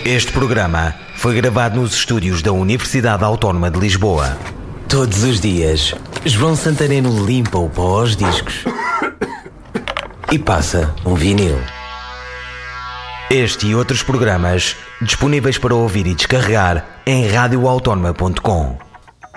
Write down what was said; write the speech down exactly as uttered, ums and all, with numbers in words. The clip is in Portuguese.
Este programa foi gravado nos estúdios da Universidade Autónoma de Lisboa. Todos os dias, João Santareno limpa o pó aos discos e passa um vinil. Este e outros programas disponíveis para ouvir e descarregar em radio autónoma ponto com.